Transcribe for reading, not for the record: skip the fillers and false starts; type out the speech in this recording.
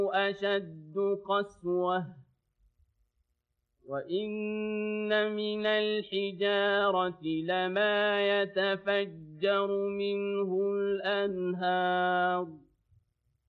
أشد قسوة وإن من الحجارة لما يتفجر منه الأنهار